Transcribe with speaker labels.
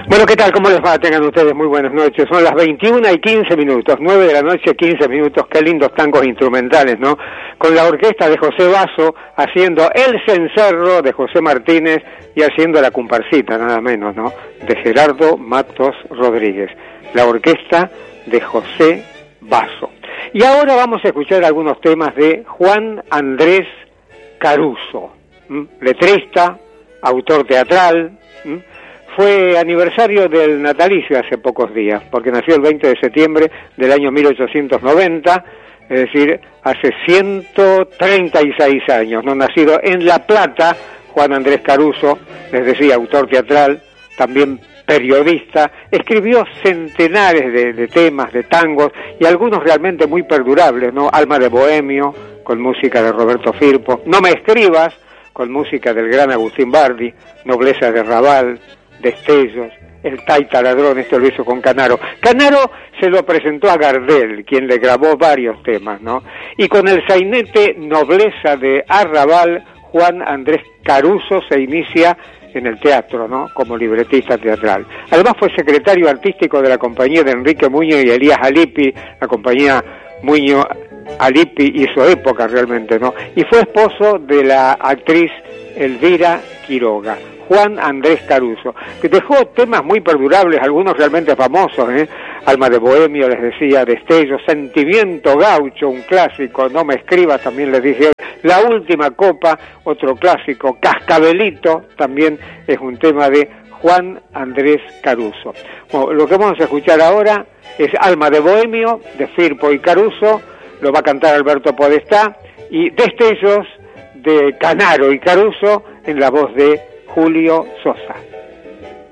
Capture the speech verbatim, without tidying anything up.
Speaker 1: Bueno, ¿qué tal? ¿Cómo les va? Tengan ustedes muy buenas noches. Son las veintiuna y quince minutos, nueve de la noche, quince minutos. Qué lindos tangos instrumentales, ¿no? Con la orquesta de José Basso haciendo El Cencerro de José Martínez y haciendo la comparsita, nada menos, ¿no? De Gerardo Matos Rodríguez. La orquesta de José Basso. Y ahora vamos a escuchar algunos temas de Juan Andrés Caruso, ¿m? letrista, autor teatral. ¿m? Fue aniversario del natalicio hace pocos días, porque nació el veinte de septiembre del año mil ochocientos noventa, es decir, hace ciento treinta y seis años, no nacido en La Plata. Juan Andrés Caruso, les decía, autor teatral, también periodista, escribió centenares de, de temas, de tangos, y algunos realmente muy perdurables, ¿no? Alma de Bohemio, con música de Roberto Firpo, No me escribas, con música del gran Agustín Bardi, Nobleza de Raval, Destellos, El Taita Ladrón, esto lo hizo con Canaro. Canaro se lo presentó a Gardel, quien le grabó varios temas, ¿no? Y con el sainete Nobleza de Arrabal, Juan Andrés Caruso se inicia en el teatro, ¿no? Como libretista teatral. Además fue secretario artístico de la compañía de Enrique Muñoz y Elías Alipi, la compañía Muñoz Alipi hizo época realmente, ¿no? Y fue esposo de la actriz Elvira Quiroga. Juan Andrés Caruso, que dejó temas muy perdurables, algunos realmente famosos, ¿eh? Alma de Bohemio, les decía, Destellos, Sentimiento Gaucho, un clásico, No me escribas, también les dije hoy, La Última Copa, otro clásico, Cascabelito, también es un tema de Juan Andrés Caruso. Bueno, lo que vamos a escuchar ahora es Alma de Bohemio, de Firpo y Caruso, lo va a cantar Alberto Podestá, y Destellos, de Canaro y Caruso, en la voz de Julio Sosa.